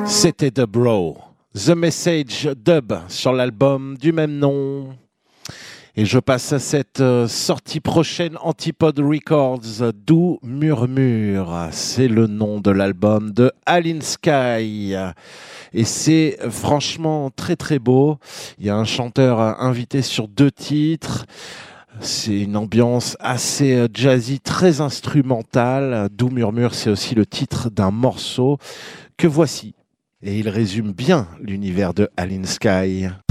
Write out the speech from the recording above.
C'était The Bro, The Message Dub sur l'album du même nom. Et je passe à cette sortie prochaine Antipode Records, Doux Murmure. C'est le nom de l'album de Aline Sky. Et c'est franchement très très beau. Il y a un chanteur invité sur 2 titres. C'est une ambiance assez jazzy, très instrumentale. Doux Murmure, c'est aussi le titre d'un morceau que voici. Et il résume bien l'univers de Aline Sky.